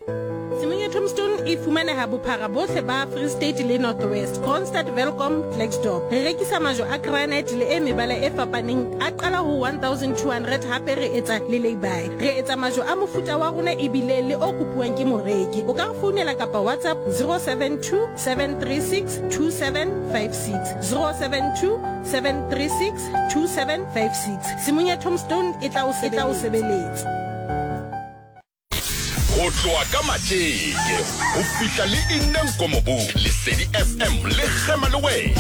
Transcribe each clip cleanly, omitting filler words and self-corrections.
Simonye Tombstone e fumaneha bophara bohle ba Free State le North West, Kroonstad, Welkom, Klerksdorp. Re rekisa majwe a granite le e mebala e fapaneng a qala ho 1200 hape re etsa le lay-by. Re etsa majwe a mofuta wa rona ebile le o kopuwang ke moreki. O ka re founela kapa WhatsApp 072 736 2756 072 736 2756. Simonye Tombstone e tla o sebeletsa. Ho tloha ka matjeke ho fihla le ineng komobu Lesedi FM le khema le we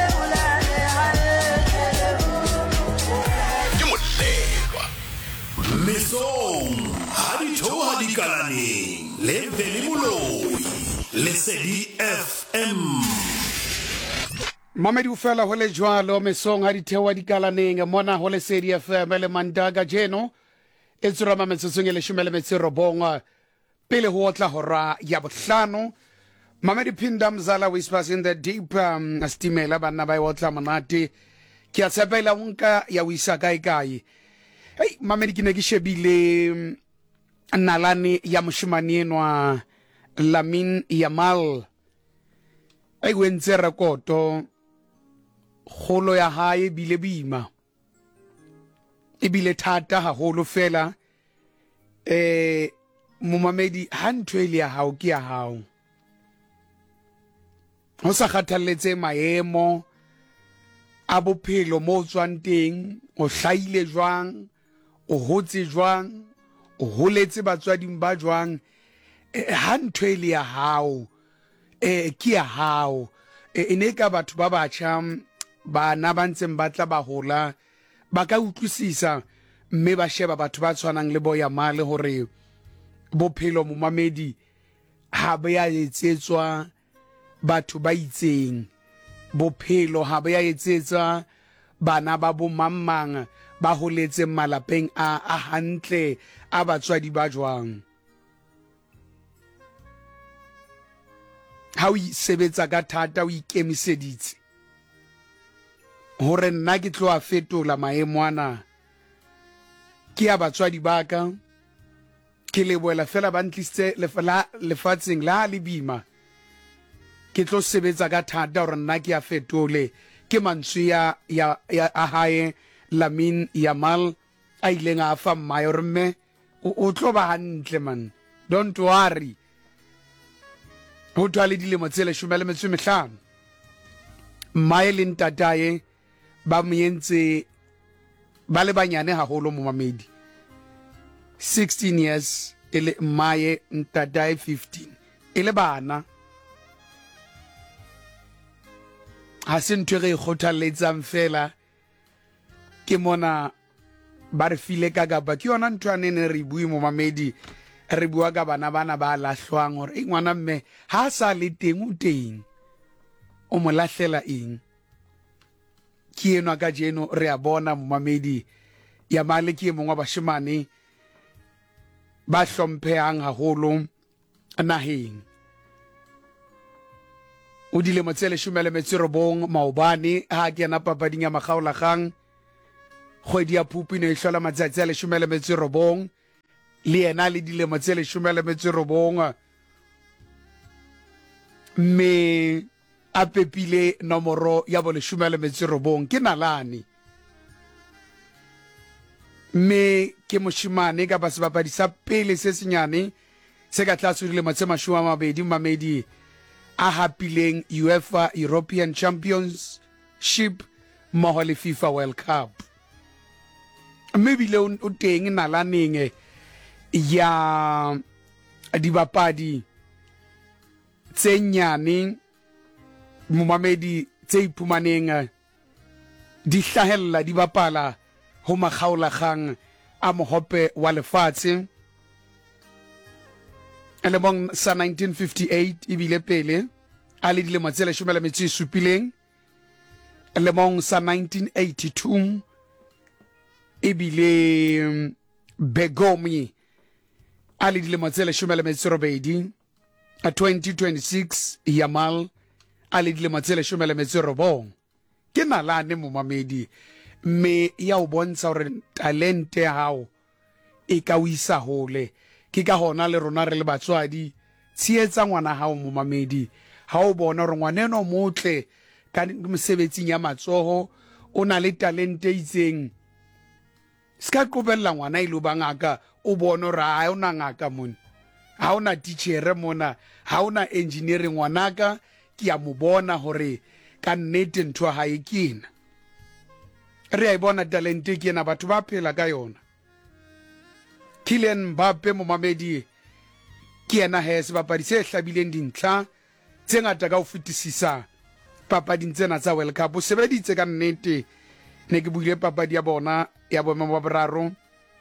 ke motlelwa mesong ha di thoha di kalaneng le vele moloi Lesedi FM Mamedi ufela hole jwalo mesong ha di thewa di kalaneng mona ho Lesedi FM le mandaga jeno etsura mametsetsong le shumele metsi robonga pele ho otla hora ya bohlano Mamedi Phinda Mzala whispers in the deep stimela bana ba otla monate ke a tsepela unka ya wisa kae hey Mamedi ke ne ke shebile nalane ya moshimane enwa Lamine Yamal ai wentse rekoto kholo ya hae bile bima ebile thata haholo fela Momamedi hantwele ya hao ke ya hao ho sa khathalletse maemo a bophelo mo tswang teng o hlaile jwang o hotse jwang o holetse batswading ba jwang hantwele ya hao ke ya hao ene ka batho ba batjha bana ba ntseng batla ba hola ba ka utlwisisa mme ba sheba batho ba tshwanang le boya male hore bophelo Momamedi ha ba ya etsetswa batho ba itseng bophelo ha ba ya etsetswa bana ba bo mammang ba holetse malapeng a hantle a batswadi ba jwang ha o sebetsa ka thata o ikemiseditse hore nna ke tlo a fetola maemo ana ke a batswadi ba ka ke leboela fela ba ntlisitse lefatsheng la lebima ke tlo sebetsa ka thata hore nna ke a fetole ke mantswe ya hae Lamine Yamal a ileng a fa mmae hore mme o tlo ba hantle man don't worry ho twale dilemo tse 15 mmae le ntataye ba moyentse ba le banyane haholo Momamedi 16 years ele mmae ntataye 15 ele bana ha se ntwe re kgothalletsang fela ke mona ba re file ka gaba ke yona ntwane ne re bui Momamedi re bua ka bana ba lahlwang hore ngwana mme ha sa le teng o teng o mo lahlela eng ke enwa ka jeno re a bona Momamedi Yamal ke mongwa bashimane ba hlomphehang haholo naheng o dile motsele shumele metsirobong maobane ha ke na papading ya magaolagang kgwedi ya Phupu ne hlola matsatsi a 19 le yena le dile motsele shumele metsirobong me a pepile nomoro ya bo 19 ke nalane me ke moshimane ka ba sebapadi sa pele se senyane se ka tla tsudile matsema 20 Mamedi a hapileng UEFA European Championship mmoho le FIFA World Cup maybe le o teng nalaneng ya dibapadi tse nyane Momamedi tse iphumaneng di hlahella di bapala ho makgaolakgang a mohope wa lefatshe elemong sa 1958 ibile pele a le dilemo tse 17 elemong sa 1982 ibile Begomi a le dilemo tse 18 a 2026 Yamal a le dilemo tse 19 ke nalane Momamedi me ya o bontsha hore talente ya hao e ka o isa hole ke ka hona le rona re le batswadi tsietsa ngwana hao momamedi ha o bona re ngwaneno motle ka mosebetsing ya matsoho o na le talente itseng ska qobella ngwana ile ba ngaka o bona re ha ona ngaka mona ha ona teacher mona ha ona engineering ngwanaka ke ya mo bona hore ka nnete ntho ha ikina re a bona talente ke na batho ba phela ka yona Kylian Mbappe momamedi ke ena he sebapadi se hlabileng dintlha tse ngata ka ho fetisisa papading tsena tsa World Cup o sebeditse ka nnete ne ke buile papadi ya bona ya boemo ba boraro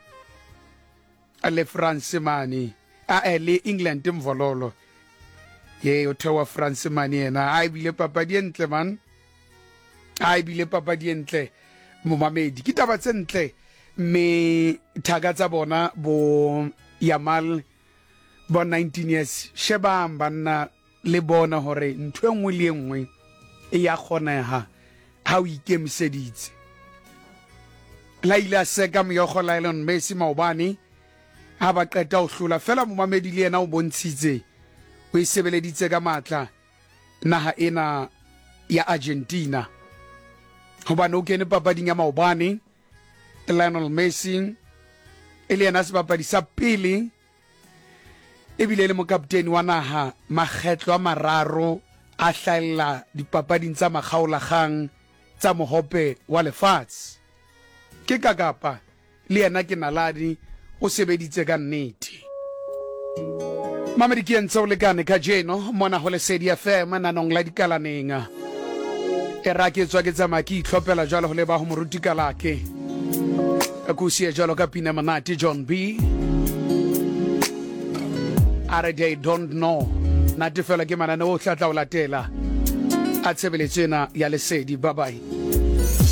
ale France mane le England mvololo ye o thewa France mane yena a bile papadi entle man a bile papadi entle momamedi ke taba tse ntle me thaga tsa bona bo Yamal bo 19 years sheba banna le bona hore ntwe nngwe le nngwe e ya kgoneha ha o ikemiseditse la ila seka myogo Lionel Messi maobane ha ba qeta ho hlola fela momamedi le yena o bontshitse o isebeleditse ka matla naha ena ya Argentina hobane o kene papading ya maobane Lionel Messi ele yena sebapadi sa pele ebile le mokapteni wa naha makgetlo a mararo a hlalla dipapading tsa makgaolagang tsa mohope wa lefatshe ke kakapa le yena ke naladi o sebeditse ka nnete mamedi ke ntse o lekane ka jeno mona ho Lesedi FM nanong la dikalanenga e ra ke tswa ke tsama ke itlhopela jalo ho leba ho moruti ka lake akusia jalo ka Pina Manati John B they don't know nati fela ke manane o tlatla o latela a tshebeletsena ya Lesedi bye bye